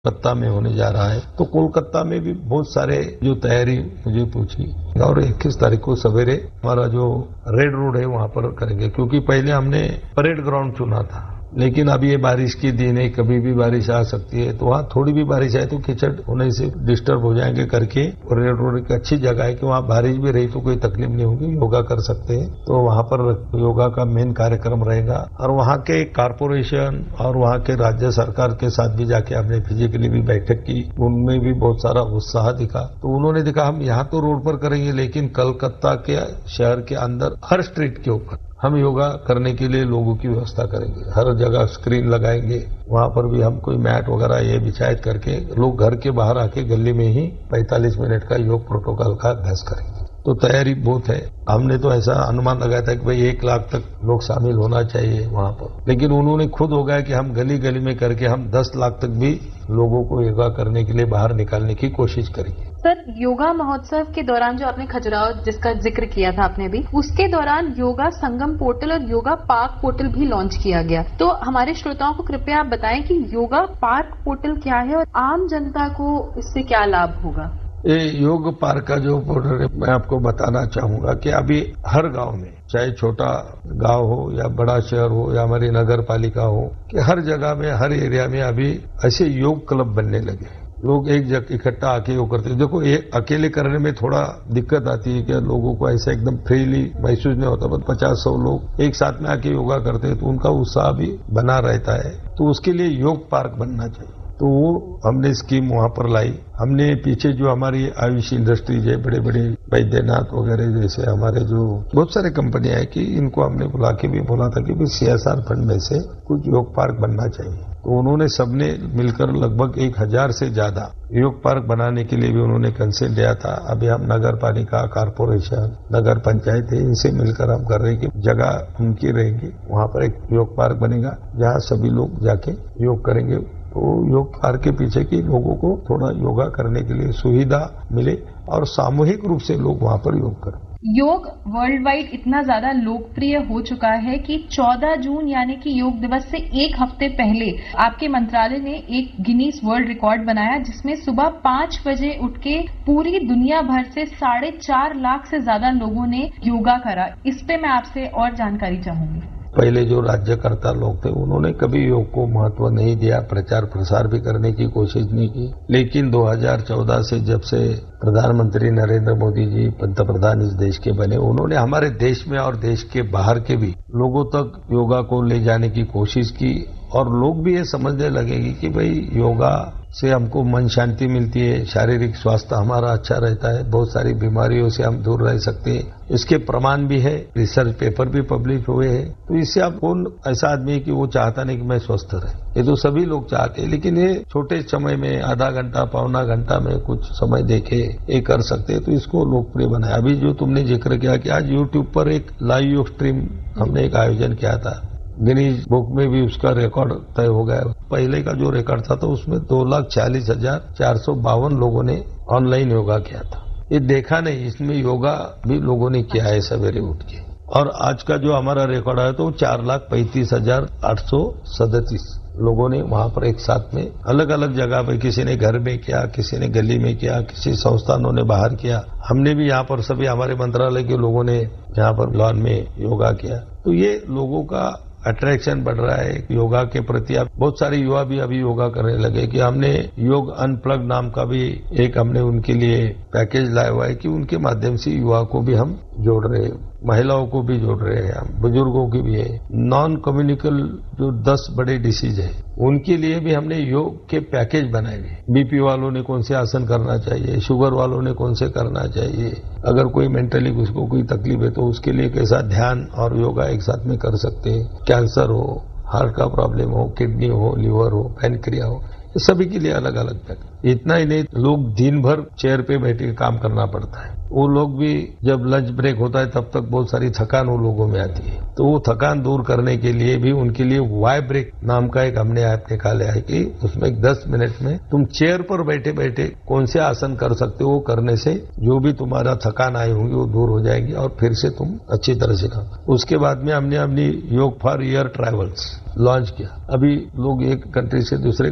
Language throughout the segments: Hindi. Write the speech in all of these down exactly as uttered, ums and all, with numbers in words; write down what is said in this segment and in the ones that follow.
कोलकाता में होने जा रहा है। तो कोलकाता में भी बहुत सारे जो तैयारी मुझे पूछी और इक्कीस तारीख को सवेरे हमारा जो रेड रोड है वहां पर करेंगे, क्योंकि पहले हमने परेड ग्राउंड चुना था, लेकिन अब ये बारिश की दिन है, कभी भी बारिश आ सकती है, तो वहां थोड़ी भी बारिश आए तो कीचड़ होने से डिस्टर्ब हो जाएंगे करके रेड रोड एक अच्छी जगह है कि वहां बारिश भी रही तो कोई तकलीफ नहीं होगी, योगा कर सकते हैं। तो वहां पर योगा का मेन कार्यक्रम रहेगा और वहां के कारपोरेशन और वहां के राज्य सरकार के साथ भी जाके हमने फिजिकली भी बैठक की, उनमें भी बहुत सारा उत्साह दिखा। तो उन्होंने देखा हम यहाँ तो रोड पर करेंगे, लेकिन कलकत्ता के शहर के अंदर हर स्ट्रीट के ऊपर हम योगा करने के लिए लोगों की व्यवस्था करेंगे, हर जगह स्क्रीन लगाएंगे, वहां पर भी हम कोई मैट वगैरह ये बिछायत करके लोग घर के बाहर आके गली में ही पैंतालीस मिनट का योग प्रोटोकॉल का अभ्यास करेंगे। तो तैयारी बहुत है। हमने तो ऐसा अनुमान लगाया था कि भाई एक लाख तक लोग शामिल होना चाहिए वहां पर, लेकिन उन्होंने खुद हो गया कि हम गली गली में करके हम दस लाख तक भी लोगों को योगा करने के लिए बाहर निकालने की कोशिश करेंगे। सर, योगा महोत्सव के दौरान जो आपने खजुराहो जिसका जिक्र किया था आपने भी, उसके दौरान योगा संगम पोर्टल और योगा पार्क पोर्टल भी लॉन्च किया गया। तो हमारे श्रोताओं को कृपया आप बताएं कि योगा पार्क पोर्टल क्या है और आम जनता को इससे क्या लाभ होगा। ये योग पार्क का जो पोर्टल है, मैं आपको बताना चाहूंगा कि अभी हर गांव में, चाहे छोटा गांव हो या बड़ा शहर हो या हमारी नगर पालिका हो, कि हर जगह में हर एरिया में अभी ऐसे योग क्लब बनने लगे। लोग एक जगह इकट्ठा आके योग करते हैं। देखो, ये अकेले करने में थोड़ा दिक्कत आती है कि लोगों को ऐसा एकदम फ्रीली महसूस नहीं होता, बस पचास सौ लोग एक साथ में आके योगा करते हैं तो उनका उत्साह भी बना रहता है। तो उसके लिए योग पार्क बनना चाहिए। तो वो हमने स्कीम वहां पर लाई। हमने पीछे जो हमारी आयुष इंडस्ट्रीज है, बड़े बड़े वैद्यनाथ वगैरह जैसे हमारे जो बहुत सारे कंपनियां हैं, कि इनको हमने बुला के भी बोला था कि सीएसआर फंड में से कुछ योग पार्क बनना चाहिए। तो उन्होंने सबने मिलकर लगभग एक हजार से ज्यादा योग पार्क बनाने के लिए भी उन्होंने कंसेंट दिया था। अभी हम नगर पालिका, कारपोरेशन, नगर पंचायत है, इनसे मिलकर हम कर रहे हैं कि जगह उनकी रहेगी, वहां पर एक योग पार्क बनेगा जहां सभी लोग जाके योग करेंगे। तो योग पार्क के पीछे की लोगों को थोड़ा योगा करने के लिए सुविधा मिले और सामूहिक रूप से लोग वहां पर योग करें। योग वर्ल्ड वाइड इतना ज्यादा लोकप्रिय हो चुका है कि चौदह जून यानी कि योग दिवस से एक हफ्ते पहले आपके मंत्रालय ने एक गिनीज वर्ल्ड रिकॉर्ड बनाया, जिसमें सुबह पांच बजे उठ के पूरी दुनिया भर से साढ़े चार लाख से ज्यादा लोगों ने योगा करा। इस पे मैं आपसे और जानकारी चाहूंगी। पहले जो राज्यकर्ता लोग थे उन्होंने कभी योग को महत्व नहीं दिया, प्रचार प्रसार भी करने की कोशिश नहीं की। लेकिन दो हज़ार चौदह से जब से प्रधानमंत्री नरेंद्र मोदी जी पंतप्रधान इस देश के बने, उन्होंने हमारे देश में और देश के बाहर के भी लोगों तक योगा को ले जाने की कोशिश की और लोग भी ये समझने लगेगी कि भाई योगा से हमको मन शांति मिलती है, शारीरिक स्वास्थ्य हमारा अच्छा रहता है, बहुत सारी बीमारियों से हम दूर रह सकते हैं। इसके प्रमाण भी है, रिसर्च पेपर भी पब्लिश हुए हैं। तो इससे आप कौन ऐसा आदमी है कि वो चाहता नहीं कि मैं स्वस्थ रहे, ये तो सभी लोग चाहते हैं। लेकिन ये छोटे समय में आधा घंटा पौना घंटा में कुछ समय देखे ये कर सकते हैं, तो इसको लोकप्रिय बनाया। अभी जो तुमने जिक्र किया कि आज यूट्यूब पर एक लाइव योग स्ट्रीम हमने एक आयोजन किया था, गिनीज बुक में भी उसका रिकॉर्ड तय हो गया। पहले का जो रिकॉर्ड था तो उसमें दो लाख चालीस हजार चार सौ बावन लोगों ने ऑनलाइन योगा किया था। ये देखा नहीं, इसमें योगा भी लोगों ने किया है सवेरे उठ के। और आज का जो हमारा रिकॉर्ड है तो चार लाख पैंतीस हजार आठ सौ सैंतीस लोगों ने वहां पर एक साथ में अलग अलग जगह पे, किसी ने घर में किया, किसी ने गली में किया, किसी संस्थानों ने बाहर किया। हमने भी यहाँ पर सभी हमारे मंत्रालय के लोगों ने यहाँ पर लॉन में योगा किया। तो ये लोगों का अट्रैक्शन बढ़ रहा है योगा के प्रति। अब बहुत सारे युवा भी अभी योगा करने लगे कि हमने योग अनप्लग नाम का भी एक हमने उनके लिए पैकेज लाया हुआ है कि उनके माध्यम से युवा को भी हम जोड़ रहे हैं, महिलाओं को भी जोड़ रहे हैं, हम बुजुर्गों की भी है। नॉन कम्युनिकल जो दस बड़े डिसीज है उनके लिए भी हमने योग के पैकेज बनाए हैं। बीपी वालों ने कौन से आसन करना चाहिए, शुगर वालों ने कौन से करना चाहिए, अगर कोई मेंटली उसको कोई तकलीफ है तो उसके लिए कैसा ध्यान और योगा एक साथ में कर सकते हैं। कैंसर हो, हार्ट का प्रॉब्लम हो, किडनी हो, लिवर हो, पैनक्रिया हो, सभी के लिए अलग अलग पैकेज। इतना ही नहीं, लोग दिन भर चेयर पे बैठे काम करना पड़ता है। वो लोग भी जब लंच ब्रेक होता है तब तक बहुत सारी थकान वो लोगों में आती है। तो वो थकान दूर करने के लिए भी उनके लिए वाई ब्रेक नाम का एक हमने ऐप निकाला है कि उसमें दस मिनट में तुम चेयर पर बैठे बैठे कौन से आसन कर सकते हो, वो करने से जो भी तुम्हारा थकान आई होगी वो दूर हो जाएगी और फिर से तुम अच्छी तरह से काम। उसके बाद में हमने अपनी योग फॉर ईयर ट्रैवल्स लॉन्च किया। अभी लोग एक कंट्री से दूसरे कंट्री जाते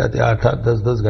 जाते, आठ आठ दस दस